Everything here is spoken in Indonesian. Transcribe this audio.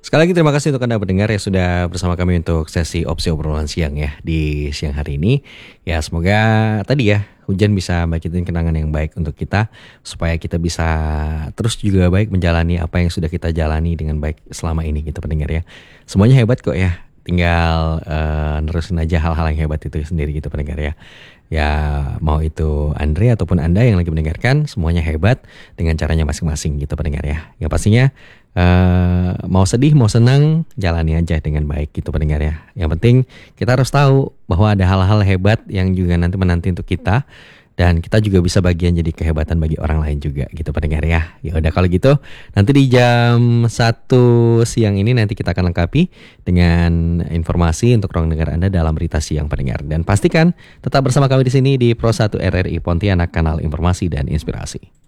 Sekali lagi terima kasih untuk Anda pendengar yang sudah bersama kami untuk sesi opsi obrolan siang ya di siang hari ini. Ya semoga tadi ya hujan bisa bangkitin kenangan yang baik untuk kita supaya kita bisa terus juga baik menjalani apa yang sudah kita jalani dengan baik selama ini gitu pendengar ya. Semuanya hebat kok ya. Tinggal nerusin aja hal-hal yang hebat itu sendiri gitu pendengar ya. Ya mau itu Andre ataupun Anda yang lagi mendengarkan semuanya hebat dengan caranya masing-masing gitu pendengar ya. Yang pastinya mau sedih mau senang jalani aja dengan baik gitu pendengar ya. Yang penting kita harus tahu bahwa ada hal-hal hebat yang juga nanti menanti untuk kita. Dan kita juga bisa bagian jadi kehebatan bagi orang lain juga gitu pendengar ya. Ya udah kalau gitu nanti di jam 1 siang ini nanti kita akan lengkapi dengan informasi untuk ruang dengar Anda dalam berita siang pendengar. Dan pastikan tetap bersama kami di sini di Pro 1 RRI Pontianak, kanal informasi dan inspirasi.